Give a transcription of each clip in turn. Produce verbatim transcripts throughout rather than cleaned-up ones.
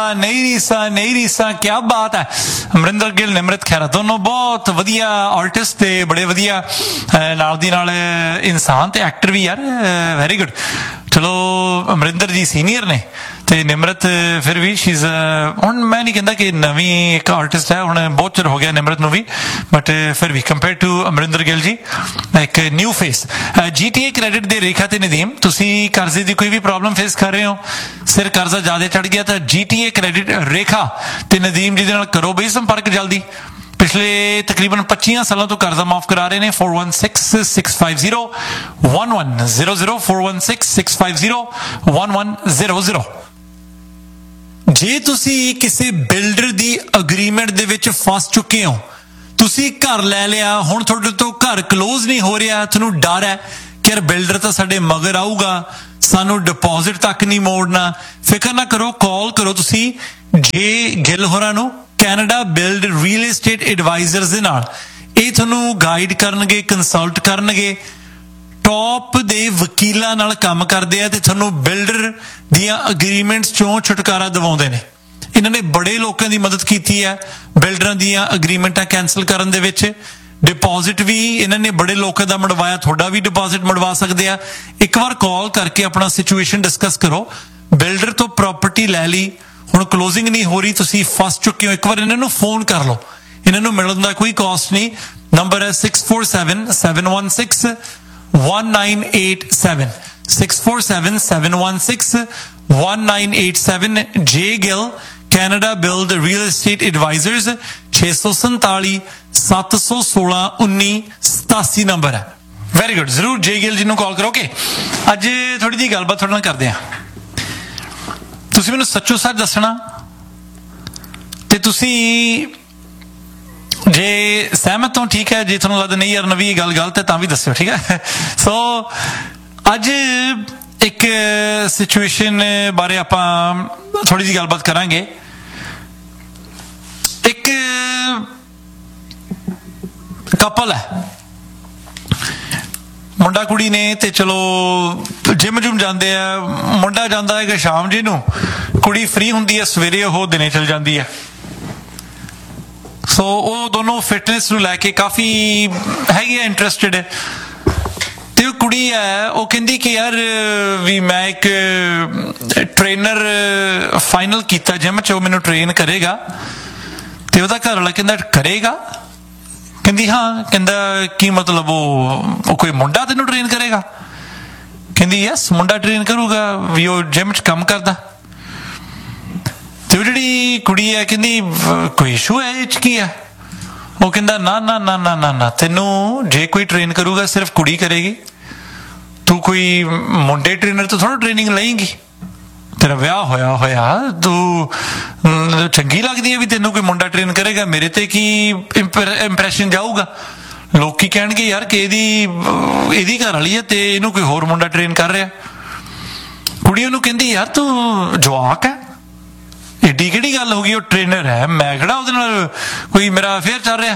नहीं रीसा नहीं रीसा क्या बात है। अमरिंदर गिल निमृत खैरा दोनों बहुत वधिया आर्टिस्ट ते बड़े वधिया नाल दी नाल इंसान ते एक्टर भी यार वेरी गुड। चलो अमरिंदर जी सीनियर ने ते निमृत फिर भी शीज हुण मैं नहीं कहता कि नवी एक आर्टिस्ट है, हुण बहुत चिर हो गया निमृत नूं भी, बट फिर भी कंपेयर टू अमरिंदर गिल जी एक new face. G T a credit दे रेखा ते नदीम तुसी कर्जे दी कोई भी प्रॉब्लम फेस कर रहे हो, सिर कर्जा ज्यादा चढ़ गया तो जी टी ए क्रेडिट रेखा ते नदीम जी दे नाल करो बई संपर्क जल्दी। पिछले तकरीबन पच्चीस सालों तो कर्जा माफ करा रहे हैं। Four one six six five zero one one zero zero four one six six five zero one one zero zero. जे तुसी किसी बिल्डर दी अग्रीमेंट दे विच फस चुके हो, तुसी घर ले लिया, हुण तुहाडे तो घर क्लोज नहीं हो रहा, तुहानूं डर है कि यार बिल्डर तो साडे मगर आऊगा, सानू डिपॉजिट तक नहीं मोड़ना, फिक्र ना करो, कॉल करो तुसी जे गिल होरां नूं Canada build real estate advisers दे नाल। ये तुहानूं गाइड करनगे, कंसल्ट करनगे, टॉप दे वकीलां नाल काम करदे आ ते तुहानूं बिल्डर दियां अग्रीमेंट्स चों छुटकारा दिवाउंदे ने। इन्हां ने बड़े लोकां दी मदद कीती है बिल्डरां दियां अग्रीमेंटां कैंसल करन दे विच। डिपॉजिट भी इन्होंने बड़े लोगों का मुड़वाया, थोड़ा भी डिपॉजिट मुड़वा सकते हैं। एक बार कॉल करके अपना सिचुएशन डिस्कस करो। बिल्डर तो प्रॉपर्टी लै ली, हुण क्लोजिंग नहीं हो रही, तुसी फस चुके हो, एक बार इन्होंने फोन कर लो, इन्होंने मिलने का कोई कॉस्ट नहीं। नंबर है six four seven seven one six one nine eight seven six four seven seven one six one nine eight seven. जे Gill Canada build real estate advisers छे सौ संताली सत्त सौ सोलह उन्नी सतासी नंबर है। वेरी गुड, जरूर जे गिल जी कॉल करो। ओके, अज थोड़ी जी गलबात थोड़े नाल करते हैं। तुसीं मैनूं सच्चो सच दसना ते तुसीं जे सहमत हो ठीक है, जे तुहानूं लगदा नहीं यार नवी गल गलत है तां भी दस्सिओ, ठीक है। सो अज एक सिचुएशन बारे आपां थोड़ी जी गलबात करांगे। एक कपल है, मुंडा कुड़ी ने ते चलो जिम जुम जाते हैं, मुंडा जाता है कि शाम जी नूं, कुड़ी फ्री हुंदी है सवेरे, वो दिने चल जाती है। सो वो दोनों फिटनेस नूं लैके काफ़ी हैगी है इंटरस्टिड है। तो कुड़ी है वो कहती कि यार भी मैं एक ट्रेनर फाइनल किया जिम च, वो मैनू ट्रेन करेगा। तो वह घर वाला कहता करेगा, कहती हाँ, कहता की मतलब वो, वो कोई मुंडा तेनू ट्रेन करेगा? कहती यस मुंडा ट्रेन करूगा, भी वो जिम च काम करता। तो जी कुड़ी है कहती कोई इशू है इच की है? वो कहता ना ना ना ना ना ना तेनू जे कोई ट्रेन करूगा सिर्फ कुड़ी करेगी, तू कोई मुंडे ट्रेनर तो थोड़ा ट्रेनिंग लेंगी, तेरा विआह होया होया तू चंगी लगती है भी तेनों कोई मुंडा ट्रेन करेगा, मेरे ते की इंप्रैशन जाऊगा, लोग की कहणगे यार कि इहदी घर वाली है ते इहनूं कोई होर मुंडा ट्रेन कर रहा। कुड़ी उहनूं कहंदी यार तू जवाक है, एडी किहड़ी गल हो गई, वो ट्रेनर है, मैं किहड़ा उहदे नाल कोई मेरा अफेयर चल रहा।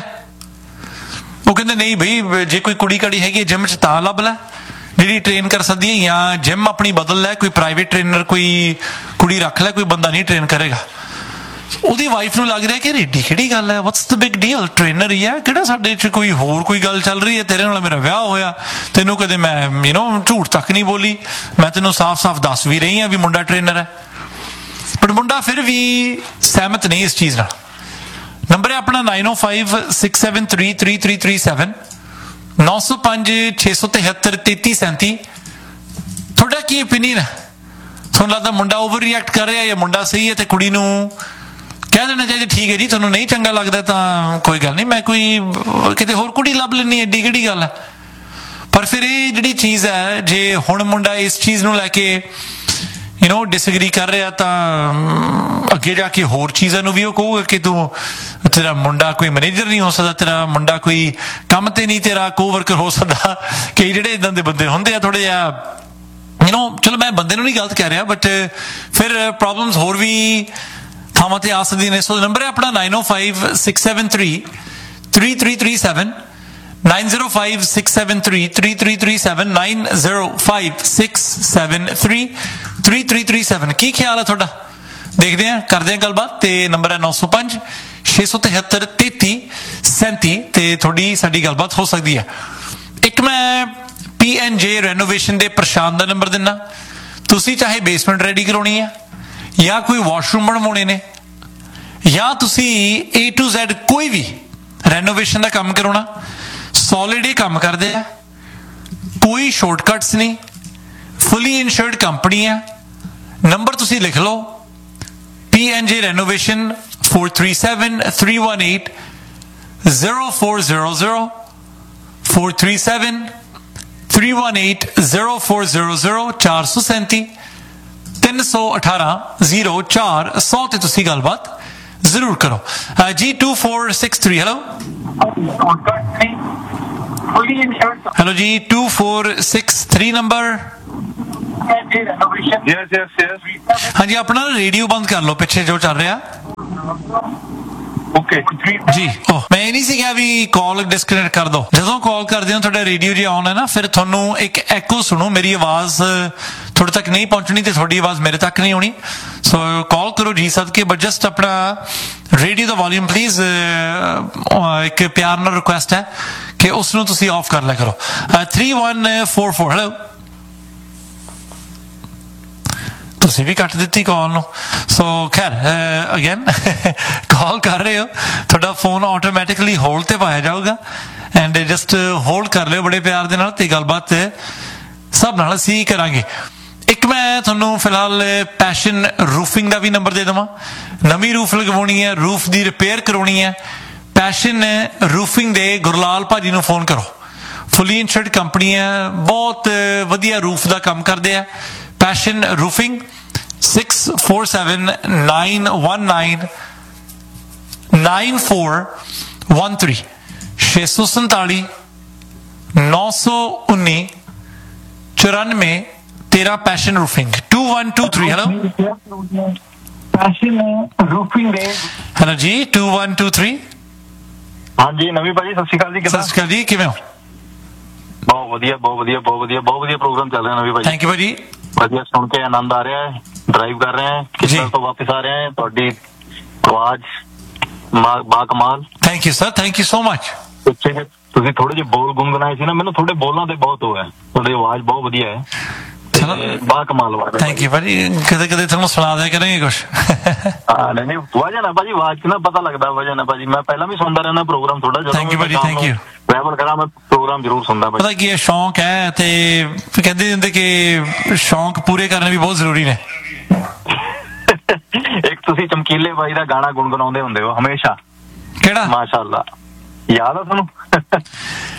वो कहंदे नहीं बई जे कोई कुड़ी काड़ी हैगी जिम च तां लभ लै जी ट्रेन कर सकती है, या जिम अपनी बदल लै, कोई प्राइवेट ट्रेनर कोई कुड़ी रख लै, कोई बंदा नहीं ट्रेन करेगा। ਉਹਦੀ वाइफ ਨੂੰ लग रहा कि एडी किहड़ी गल है, what's the big deal, trainer ही है, किहड़ा साडे च कोई होर कोई गल चल रही है, तेरे नाल मेरा विआह होया, तैनूं कदे मैं यू नो झूठ तक नहीं बोली, मैं तैनूं साफ साफ दस भी रही हाँ भी मुंडा ट्रेनर है। पर मुंडा फिर भी सहमत नहीं इस चीज़ नाल। नंबर है अपना नाइन ओ five six seven three three three three seven नौ सौ पांच छे सौ तिहत्तर तेती सैंती। थोड़ा की ओपीनियन है? तुहानूं लगदा मुंडा ओवर रिएक्ट कर रहा है या मुंडा सही है? तो कुड़ी नूं कह देना चाहिए ठीक है जी, तुहानूं नहीं चंगा लगदा तां कोई गल नहीं, मैं कोई किते होर कुड़ी लभ लैनी, एडी किहड़ी गल है। पर फिर ये जिहड़ी चीज़ है, जे हुण मुंडा इस चीज़ नूं लैके यू नो डिसएग्री कर रहा तां अगे जाके होर चीज़ां नूं भी वो कहूगा कि तू तेरा मुंडा कोई मैनेजर नहीं हो सकता, तेरा मुंडा कोई काम ते नहीं तेरा को वर्कर हो सकता। कई जिहड़े इदां दे बंदे हुंदे आ थोड़े जिहा यू नो, चलो मैं बंदे नूं नहीं गलत कह रहा, बट फिर प्रॉब्लम्स होर भी थावां ते आ सकदियां ने। सो नंबर है अपना नाइन ओ five six seven three three three three seven nine zero five six seven three three three three seven nine zero five six seven three three three three seven. की ख्याल है थोड़ा? ਦੇਖਦੇ ਹਾਂ, ਕਰਦੇ ਹਾਂ ਗੱਲਬਾਤ। ਤੇ ਨੰਬਰ ਹੈ ਨੌ ਸੌ ਪੰਜ ਛੇ ਸੌ ਤਿਹੱਤਰ ਤੇਤੀ ਸੈਂਤੀ ਤੇ ਤੁਹਾਡੀ ਸਾਡੀ ਗੱਲਬਾਤ ਹੋ ਸਕਦੀ ਹੈ। ਇੱਕ ਮੈਂ ਪੀ ਐਨ ਜੇ ਰੈਨੋਵੇਸ਼ਨ ਦੇ ਪ੍ਰਸ਼ਾਂਤ ਦਾ ਨੰਬਰ ਦਿੰਦਾ। ਤੁਸੀਂ ਚਾਹੇ ਬੇਸਮੈਂਟ ਰੈਡੀ ਕਰਾਉਣੀ ਹੈ ਜਾਂ ਕੋਈ ਵਾਸ਼ਰੂਮ ਬਣਵਾਉਣੇ ਨੇ ਜਾਂ ਤੁਸੀਂ ਏ ਟੂ ਜ਼ੈਡ ਕੋਈ ਵੀ ਰੈਨੋਵੇਸ਼ਨ ਦਾ ਕੰਮ ਕਰਾਉਣਾ, ਸੋਲਿਡ ਹੀ ਕੰਮ ਕਰਦੇ ਆ, ਕੋਈ ਸ਼ਾਰਟਕਟਸ ਨਹੀਂ, ਫੁੱਲੀ ਇਨਸ਼ੋਰਡ ਕੰਪਨੀ ਹੈ। ਨੰਬਰ ਤੁਸੀਂ ਲਿਖ ਲਓ ਪੀ ਐਨ ਜੇ renovation four three seven three one eight zero four zero zero four three seven three one eight zero four zero zero ਚਾਰ ਸੌ ਸੈਂਤੀ ਤਿੰਨ ਸੌ ਅਠਾਰਾਂ ਜ਼ੀਰੋ ਚਾਰ ਸੌ ਤੇ ਤੁਸੀਂ ਗੱਲਬਾਤ ਜ਼ਰੂਰ ਕਰੋ ਜੀ। two four six three hello hello ਜੀ two four six three number. Yes, yes, yes. ਹਾਂਜੀ, ਆਪਣਾ ਰੇਡੀਓ ਬੰਦ ਕਰ ਲਓ, ਪਿੱਛੇ ਜੋ ਚੱਲ ਰਿਹਾ। Okay. ਜੀ ਓਹ ਮੈਂ ਇਹ ਨਹੀਂ ਸੀ ਕਿਹਾ ਵੀ ਕਾਲ ਡਿਸਕਨੈਕਟ ਕਰ ਦਿਓ। ਜਦੋਂ ਕਾਲ ਕਰਦੇ ਹੋ ਤੁਹਾਡਾ ਰੇਡੀਓ ਜੇ ਆਨ ਹੈ ਨਾ, ਫਿਰ ਤੁਹਾਨੂੰ ਇੱਕ ਐਕੋ ਸੁਣੋ, ਮੇਰੀ ਆਵਾਜ਼ ਤੁਹਾਡੇ ਤੱਕ ਨਹੀਂ ਪਹੁੰਚਣੀ ਤੇ ਤੁਹਾਡੀ ਆਵਾਜ਼ ਮੇਰੇ ਤੱਕ ਨਹੀਂ ਆਉਣੀ। ਸੋ ਕਾਲ ਕਰੋ ਜੀ ਸਦਕੇ, ਬਟ ਜਸਟ ਆਪਣਾ ਰੇਡੀਓ ਦਾ ਵੋਲਿਊਮ ਪਲੀਜ਼ ਇੱਕ ਪਿਆਰ ਨਾਲ ਰਿਕੁਐਸਟ ਹੈ ਕਿ ਉਸ ਨੂੰ ਤੁਸੀਂ ਆਫ ਕਰ ਲਿਆ ਕਰੋ। Three one four four hello, ਤੁਸੀਂ ਵੀ ਕੱਟ ਦਿੱਤੀ ਕਾਲ ਨੂੰ। ਸੋ ਖੈਰ ਅਗੇਨ ਕਾਲ ਕਰ ਰਹੇ ਹੋ, ਤੁਹਾਡਾ ਫੋਨ ਆਟੋਮੈਟਿਕਲੀ ਹੋਲਡ ਤੇ ਪਾਇਆ ਜਾਊਗਾ ਐਂਡ ਜਸਟ ਹੋਲਡ ਕਰ ਲਿਓ ਬੜੇ ਪਿਆਰ ਦੇ ਨਾਲ ਤੇ ਗੱਲਬਾਤ ਸਭ ਨਾਲ ਅਸੀਂ ਕਰਾਂਗੇ। ਇੱਕ ਮੈਂ ਤੁਹਾਨੂੰ ਫਿਲਹਾਲ ਪੈਸ਼ਨ ਰੂਫਿੰਗ ਦਾ ਵੀ ਨੰਬਰ ਦੇ ਦੇਵਾਂ। ਨਵੀਂ ਰੂਫ ਲਗਵਾਉਣੀ ਹੈ, ਰੂਫ ਦੀ ਰਿਪੇਅਰ ਕਰਾਉਣੀ ਹੈ, ਪੈਸ਼ਨ ਰੂਫਿੰਗ ਦੇ ਗੁਰਲਾਲ ਭਾਜੀ ਨੂੰ ਫੋਨ ਕਰੋ। ਫੁੱਲੀ ਇਨਸ਼ੋਰਡ ਕੰਪਨੀ ਹੈ, ਬਹੁਤ ਵਧੀਆ ਰੂਫ ਦਾ ਕੰਮ ਕਰਦੇ ਆ। Passion roofing six four seven nine one nine nine four one three ਛੇ ਸੌ ਸੰਤਾਲੀ ਨੌ ਸੌ ਉੱਨੀ ਚੁਰਾਨਵੇਂ ਤੇਰਾਂ passion roofing two one two three hello passion roofing ਦੇ ਹੈਲੋ ਜੀ two one two three। ਹਾਂਜੀ ਨਵੀਂ ਭਾਜੀ, ਸਤਿ ਸ਼੍ਰੀ ਅਕਾਲ ਜੀ। ਸਤਿ ਸ਼੍ਰੀ ਅਕਾਲ ਜੀ, ਕਿਵੇਂ ਹੋ? ਬਹੁਤ ਵਧੀਆ ਬਹੁਤ ਵਧੀਆ ਬਹੁਤ ਵਧੀਆ ਬਹੁਤ ਵਧੀਆ ਪ੍ਰੋਗਰਾਮ ਚੱਲ ਰਿਹਾ ਨਵੀਂ ਭਾਜੀ। ਥੈਂਕ ਯੂ ਭਾਜੀ। ਵਧੀਆ ਸੁਣ ਕੇ ਆਨੰਦ ਆ ਰਿਹਾ ਹੈ। ਡਰਾਈਵ ਕਰ ਰਹੇ ਹਾਂ, ਕਿਸ਼ਤੋਂ ਤੋਂ ਵਾਪਸ ਆ ਰਹੇ ਹਾਂ, ਤੁਹਾਡੀ ਆਵਾਜ਼ ਬਾ ਕਮਾਲ। Thank you sir, thank you so much. ਪਿੱਛੇ ਤੁਸੀਂ ਥੋੜੇ ਜਿਹੇ ਬੋਲ ਗੁੰਗਣਾਏ ਸੀ ਨਾ, ਮੈਨੂੰ ਤੁਹਾਡੇ ਬੋਲਾਂ ਤੇ ਬਹੁਤ ਹੋਇਆ। ਤੁਹਾਡੀ ਆਵਾਜ਼ ਬਹੁਤ ਵਧੀਆ ਹੈ, ਬਾ ਕਮਾਲ ਆਵਾਜ਼। ਥੈਂਕ ਯੂ ਭਾਜੀ, ਕਦੇ ਕਦੇ ਤੁਹਾਨੂੰ ਸੁਣਾ ਦਿਆ ਕਰਾਂਗੇ ਕੁਛ। ਹਾਂ ਨਹੀਂ ਨਹੀਂ ਵਜ੍ਹਾ ਨਾ ਭਾਜੀ, ਆਵਾਜ਼ ਕਿੰਨਾ ਪਤਾ ਲੱਗਦਾ ਵਜ੍ਹਾ ਨਾ ਭਾਜੀ। ਮੈਂ ਪਹਿਲਾਂ ਵੀ ਸੁਣਦਾ ਰਹਿੰਦਾ ਪ੍ਰੋਗਰਾਮ ਤੁਹਾਡਾ, ਥੈਂਕ ਯੂ ਭਾਜੀ, ਥੈਂਕ ਯੂ। ਟਰੈਵਲ ਕਰਾਂ ਮੈਂ ਪ੍ਰੋਗਰਾਮ ਜ਼ਰੂਰ ਸੁਣਦਾ ਭਾਜੀ। ਪਤਾ ਕੀ ਹੈ, ਸ਼ੌਂਕ ਹੈ ਤੇ ਕਹਿੰਦੇ ਹੁੰਦੇ ਕਿ ਸ਼ੌਂਕ ਪੂਰੇ ਕਰਨੇ ਵੀ ਬਹੁਤ ਜ਼ਰੂਰੀ ਨੇ। ਇੱਕ ਤੁਸੀਂ ਚਮਕੀਲੇ ਬਾਈ ਦਾ ਗਾਣਾ ਗੁਣਗੁਣਾਉਂਦੇ ਹੁੰਦੇ ਹੋ ਹਮੇਸ਼ਾ। ਕਿਹੜਾ? ਮਾਸ਼ਾਅੱਲਾ, ਯਾਦ ਆ ਤੁਹਾਨੂੰ?